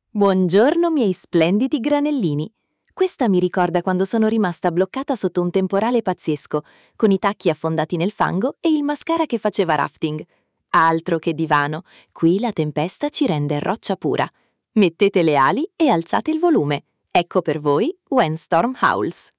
Buongiorno miei splendidi granellini. Questa mi ricorda quando sono rimasta bloccata sotto un temporale pazzesco, con i tacchi affondati nel fango e il mascara che faceva rafting. Altro che divano, qui la tempesta ci rende roccia pura. Mettete le ali e alzate il volume. Ecco per voi When Storm Howls.